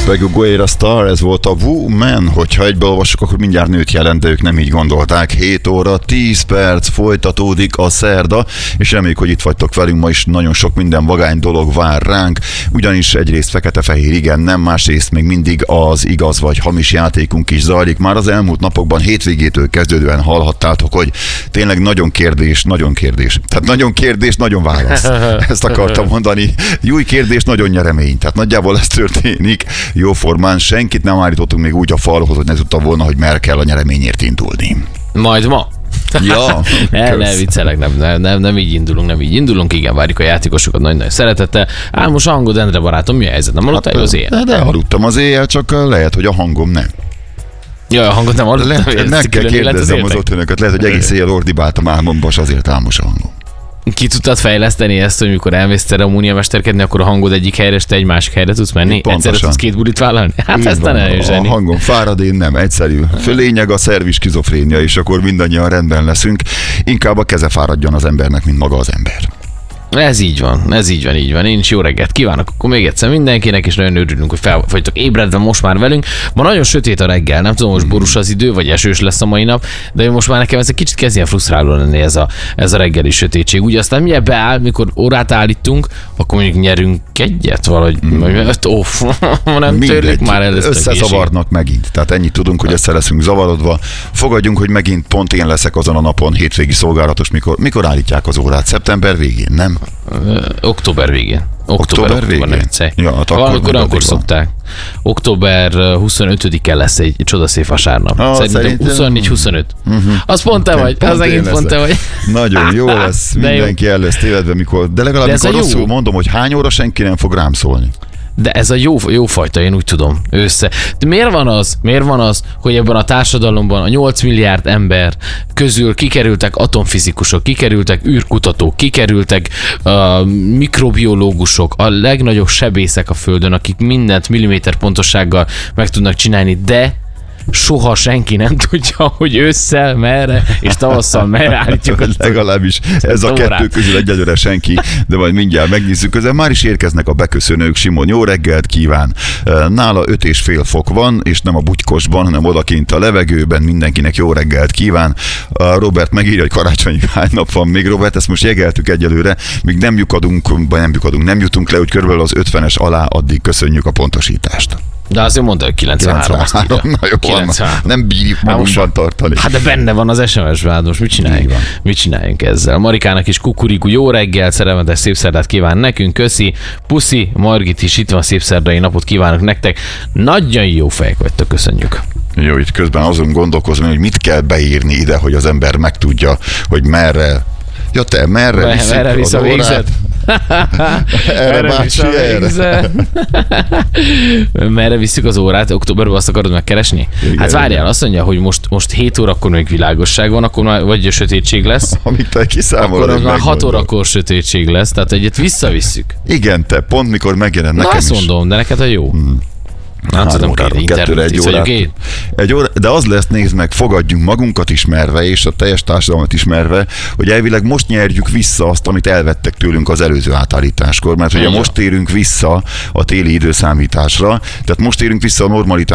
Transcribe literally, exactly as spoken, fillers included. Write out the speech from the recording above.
Guerra Star, ez volt a Woman, hogyha egybeolvassuk, akkor mindjárt nőt jelent, de ők nem így gondolták. hét óra, tíz perc, folytatódik a szerda, és reméljük, hogy itt vagytok velünk ma is, nagyon sok minden vagány dolog vár ránk, ugyanis egyrészt fekete-fehér igen, nem, másrészt még mindig az igaz vagy hamis játékunk is zajlik. Már az elmúlt napokban, hétvégétől kezdődően hallhattátok, hogy tényleg nagyon kérdés, nagyon kérdés. Tehát nagyon kérdés, nagyon válasz. Ezt akartam mondani. Jó kérdés, nagyon nyeremény. Tehát nagyjából ez történik. Jóformán senkit nem állítottunk még úgy a falhoz, hogy ne tudta volna, hogy merre kell a nyereményért indulni. Majd ma. Ja, el, ne viccelek, nem, nem, nem, nem így indulunk, nem így indulunk, igen, várjuk a játékosokat nagy-nagy szeretettel. Ám most a hangod, Endre barátom, mi a helyzet? Nem aludtál hát, az éjjel? De aludtam az éjjel, csak lehet, hogy a hangom nem. Ja, a hangot nem aludtam. Lehet, meg kell kérdezzem az otthonöket, lehet, hogy egész éjjel ordibáltam álmomba, és azért álmos a hangom. Ki tudtad fejleszteni ezt, hogy mikor elmész ceremóniamesterkedni, akkor a hangod egyik helyre, és te egy másik helyre tudsz menni? Egyszerre tudsz két bulit vállalni? Hát ezt ne előzseni. A hangom fárad, én nem, egyszerű. Lényeg a szervi skizofrénia, és akkor mindannyian rendben leszünk. Inkább a keze fáradjon az embernek, mint maga az ember. Ez így van, ez így van, így van. Én is jó reggelt kívánok akkor még egyszer mindenkinek, és nagyon örülünk, hogy fel vagytok ébredve most már velünk. Ma nagyon sötét a reggel, nem tudom, most borús az idő, vagy esős lesz a mai nap, de most már nekem ez egy kicsit kezd ilyen frusztráló lenni ez a, ez a reggeli sötétség. Ugye aztán milyen beáll, mikor órát állítunk, akkor mondjuk nyerünk egyet valahogy, mm. vagy off, nem törjük már el ezt. Összezavarnak megint, tehát ennyit tudunk, hogy össze leszünk zavarodva. Fogadjunk, hogy megint pont én leszek azon a napon hétvégi szolgálatos, mikor, mikor állítják az órát, szeptember végén, nem? Október végén. Október, Október végén? Ja, hát valamikor akkor szokták. Október huszonötödikén lesz egy csodaszép vasárnap. Ah, szerintem, szerintem huszonnégy huszonöt. Uh-huh. Az pont te vagy, pont az egész pont te vagy. Nagyon jó lesz, mindenki jó. El lesz tévedve, mikor, de legalább de mikor rosszul jó. Mondom, hogy hány óra, senki nem fog rám szólni. De ez a jó, jó fajta, én úgy tudom, össze. De miért van az, miért van az, hogy ebben a társadalomban a nyolc milliárd ember közül kikerültek atomfizikusok, kikerültek űrkutatók, kikerültek uh, mikrobiológusok, a legnagyobb sebészek a Földön, akik mindent milliméter pontossággal meg tudnak csinálni, de soha senki nem tudja, hogy ősszel merre, és tavasszal merre állítjuk. Legalábbis ez a kettő közül egyelőre senki, de majd mindjárt megnézzük. Közben már is érkeznek a beköszönők. Simon, jó reggelt kíván. Nála öt és fél fok van, és nem a bugykosban, hanem odakint a levegőben. Mindenkinek jó reggelt kíván. Robert megírja, hogy karácsonyi hány nap van még. Robert, ezt most jegeltük egyelőre, míg nem lyukadunk, vagy nem lyukadunk, nem jutunk le, hogy körülbelül az ötvenes alá, addig köszönjük a pontosítást. De azért mondta, hogy kilencvenhárom. kilencvenhárom. Na jó, kilencvenhárom. Nem bírjuk magunkban tartani. Hát de benne van az es em es-ben, hát most mit csináljunk? Mit csináljunk ezzel? Marikának is kukuriku, jó reggel, szerelmetes szép szerdát kíván nekünk, köszi. Puszi, Margit is itt van, szép szerdai napot kívánok nektek. Nagyon jó fejek vagytok, köszönjük. Jó, itt közben azon gondolkozom, hogy mit kell beírni ide, hogy az ember megtudja, hogy merre. Ja te, merre viszik merre visz a végzet? Erre bácsi, erre. Merre visszük az órát? Októberben azt akarod megkeresni? Igen, hát várjál, igen. Azt mondja, hogy most, most hét órakor még világosság van, akkor már vagy sötétség lesz. Amit te kiszámolod. Akkor már hat órakor sötétség lesz, tehát egyet visszavisszük. Igen, te, pont mikor megjelen nekem Na, is. azt mondom, de neked a jó. Hmm. Nem tudom, két kettőre egy órát. Egy óra, de az lesz, nézd meg, fogadjunk magunkat ismerve, és a teljes társadalmat ismerve, hogy elvileg most nyerjük vissza azt, amit elvettek tőlünk az előző átállításkor, mert ugye most térünk vissza a téli időszámításra, tehát most térünk vissza a normalitásra.